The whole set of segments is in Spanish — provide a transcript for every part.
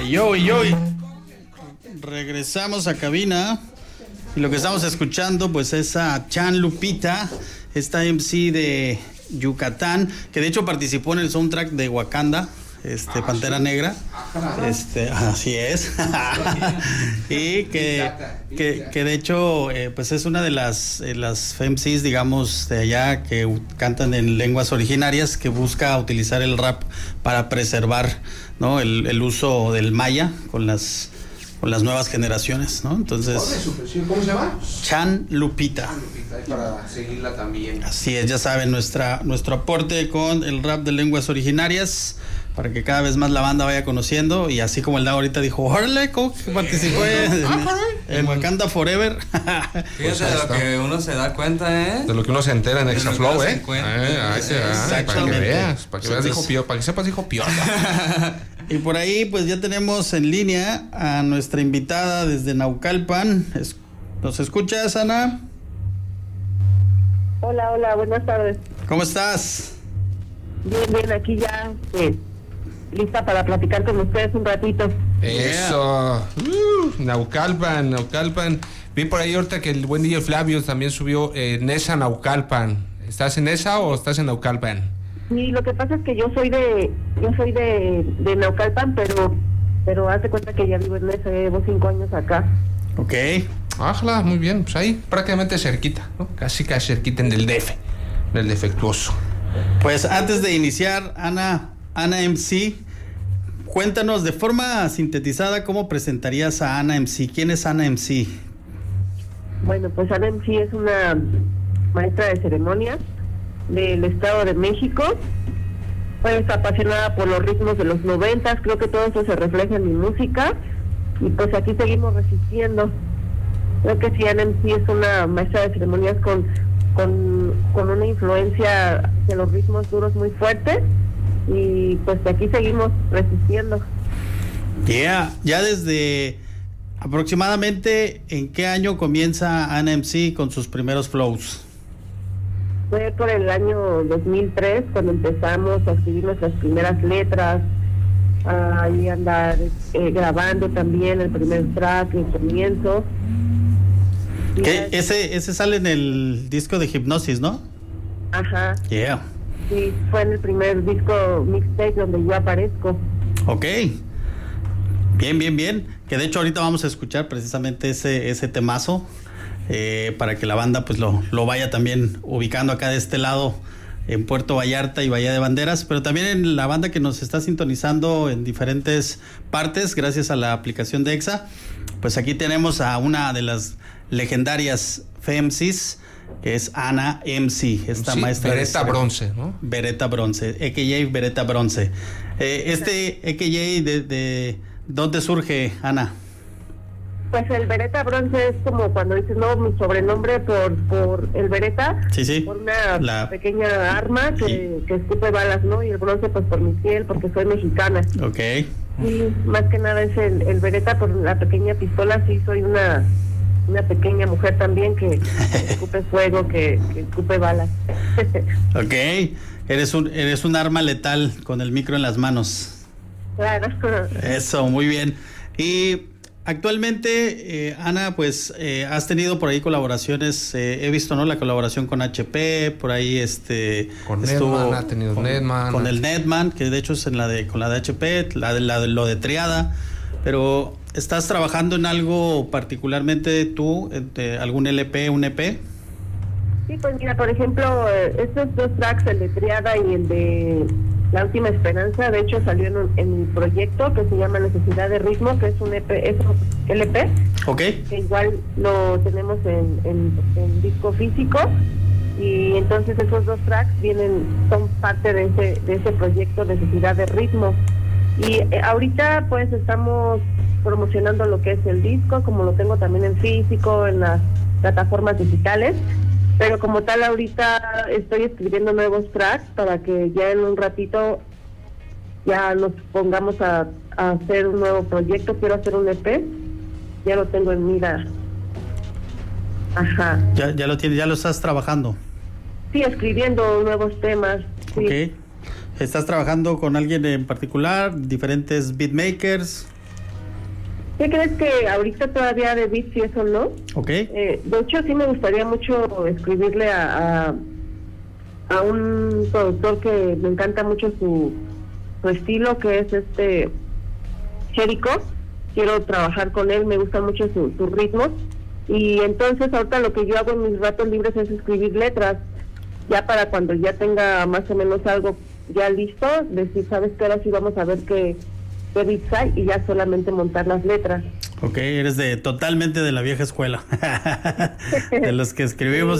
Y regresamos a cabina y lo que estamos escuchando pues es a Chan Lupita, esta MC de Yucatán, que de hecho participó en el soundtrack de Wakanda, Pantera Negra, así es. Y que de hecho pues es una de las MCs, digamos, de allá que cantan en lenguas originarias, que busca utilizar el rap para preservar, ¿no?, el uso del maya con las nuevas generaciones, ¿no? Entonces, ¿cómo se llama? Chan Lupita. Para seguirla también. Así es, ya saben, nuestro aporte con el rap de lenguas originarias, para que cada vez más la banda vaya conociendo, y así como el Dao ahorita dijo, órale, ¿cómo que participó en Wakanda Forever? Fíjate de lo que uno se da cuenta, de lo que uno se entera en Exaflow, Exactamente. Para que sepas, dijo Piola. Y por ahí pues ya tenemos en línea a nuestra invitada desde Naucalpan. ¿Nos escuchas, Ana? Hola, buenas tardes. ¿Cómo estás? Bien, aquí ya lista para platicar con ustedes un ratito. Eso. Naucalpan. Vi por ahí ahorita que el buen DJ Flavio también subió Nesa Naucalpan. ¿Estás en Nesa o estás en Naucalpan? Sí, lo que pasa es que yo soy de Naucalpan, pero hace cuenta que ya vivo en Nesa, llevo 5 años acá. Ok. Ájala, muy bien, pues ahí prácticamente cerquita, ¿no? Casi cerquita en el DF, del defectuoso. Pues antes de iniciar, Ana MC, cuéntanos de forma sintetizada cómo presentarías a Ana MC. ¿Quién es Ana MC? Bueno, pues Ana MC es una maestra de ceremonias del Estado de México. Pues apasionada por los ritmos de los 90s, creo que todo eso se refleja en mi música, y pues aquí seguimos resistiendo. Creo que sí, Ana MC es una maestra de ceremonias con una influencia de los ritmos duros muy fuertes, y pues aquí seguimos resistiendo. Ya desde aproximadamente, ¿en qué año comienza Ana MC con sus primeros flows? Fue por el año 2003 cuando empezamos a escribir nuestras primeras letras, y andar grabando también el primer track, el comienzo. Ese sale en el disco de Hipnosis, ¿no? Ajá. Yeah. Sí, fue en el primer disco mixtape donde yo aparezco. Ok. Bien. Que de hecho ahorita vamos a escuchar precisamente ese temazo, para que la banda pues lo vaya también ubicando acá de este lado, en Puerto Vallarta y Bahía de Banderas, pero también en la banda que nos está sintonizando en diferentes partes gracias a la aplicación de EXA. Pues aquí tenemos a una de las legendarias FEMCs, que es Ana MC, esta maestra Beretta Bronce, ¿no? Beretta Bronce, a.k.a. Beretta Bronce. A.k.a. de ¿dónde surge, Ana? Pues el Beretta Bronce es como cuando dices, no, mi sobrenombre por el Beretta, sí, por una pequeña arma que escupe balas, ¿no? Y el bronce pues por mi piel, porque soy mexicana. Ok. Y más que nada es el Beretta por la pequeña pistola. Sí, soy una pequeña mujer también que escupe fuego, que escupe balas. Ok, eres un arma letal con el micro en las manos. Claro. Eso, muy bien. Y actualmente, Ana, pues has tenido por ahí colaboraciones, he visto, ¿no?, la colaboración con HP, por ahí con Netman, ha tenido Netman. Con el Netman, que de hecho es con la de HP, lo de Triada, pero ¿estás trabajando en algo particularmente tú, algún LP, un EP? Sí, pues mira, por ejemplo, estos 2 tracks, el de Triada y el de La Última Esperanza, de hecho salió en mi proyecto que se llama Necesidad de Ritmo, que es un EP, LP, okay, que igual lo tenemos en disco físico, y entonces esos 2 tracks son parte de ese proyecto Necesidad de Ritmo. Y ahorita pues estamos promocionando lo que es el disco, como lo tengo también en físico, en las plataformas digitales, pero como tal ahorita estoy escribiendo nuevos tracks para que ya en un ratito ya nos pongamos a hacer un nuevo proyecto. Quiero hacer un EP, ya lo tengo en mira. Ajá. Ya lo tienes, ya lo estás trabajando. Sí, escribiendo nuevos temas. Sí. Ok. ¿Estás trabajando con alguien en particular? ¿Diferentes beatmakers? ¿Qué crees que ahorita todavía de beats y eso no? Ok. De hecho, sí me gustaría mucho escribirle a un productor que me encanta mucho su estilo, que es Jericho. Quiero trabajar con él, me gusta mucho sus ritmos. Y entonces ahorita lo que yo hago en mis ratos libres es escribir letras, ya para cuando ya tenga más o menos algo ya listo, decir, ¿sabes qué? Ahora sí vamos a ver qué beats hay y ya solamente montar las letras. Ok, eres totalmente de la vieja escuela. De los que escribimos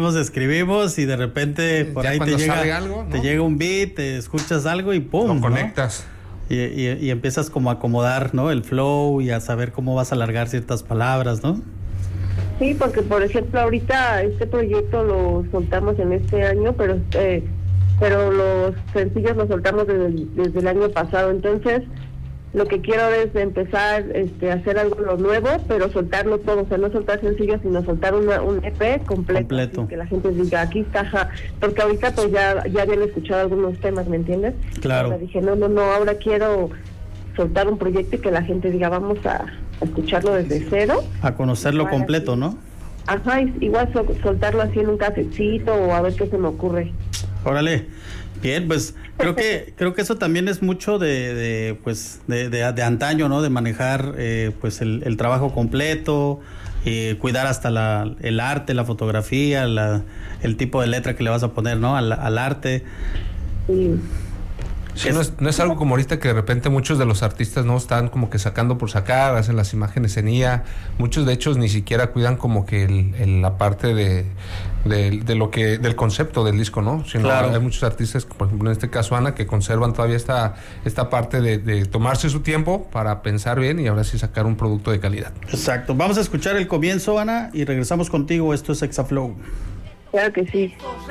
y de repente por ya ahí te llega un beat, te escuchas algo y ¡pum! Lo conectas. ¿no? Y empiezas como a acomodar, ¿no? El flow y a saber cómo vas a alargar ciertas palabras, ¿no? Sí, porque por ejemplo ahorita este proyecto lo soltamos en este año, pero los sencillos los soltamos desde el año pasado, entonces lo que quiero es empezar a hacer algo nuevo, pero soltarlo todo, o sea, no soltar sencillos, sino soltar un EP completo. Que la gente diga, aquí está, porque ahorita pues ya habían escuchado algunos temas, ¿me entiendes? Claro. Ahora dije, no, ahora quiero soltar un proyecto y que la gente diga, vamos a escucharlo desde cero. A conocerlo completo, ¿no? Ajá, igual soltarlo así en un casetcito o a ver qué se me ocurre. Órale. Bien, pues creo que eso también es mucho de antaño, ¿no? De manejar pues el trabajo completo, cuidar hasta el arte, la fotografía, el tipo de letra que le vas a poner, ¿no? Al arte. Sí. Sí, no es algo como ahorita que de repente muchos de los artistas no están como que sacando por sacar, hacen las imágenes en IA. Muchos de hecho ni siquiera cuidan como que la parte de lo que del concepto del disco, ¿no? Sino claro. Hay muchos artistas, por ejemplo en este caso Ana, que conservan todavía esta parte de tomarse su tiempo para pensar bien y ahora sí sacar un producto de calidad. Exacto. Vamos a escuchar el comienzo, Ana, y regresamos contigo. Esto es Exaflow. Claro que sí.